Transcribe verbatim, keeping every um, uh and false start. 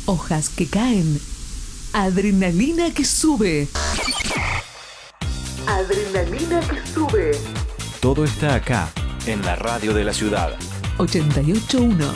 hojas que caen, adrenalina que sube. Adrenalina que sube. Todo está acá, en la radio de la ciudad. ochenta y ocho punto uno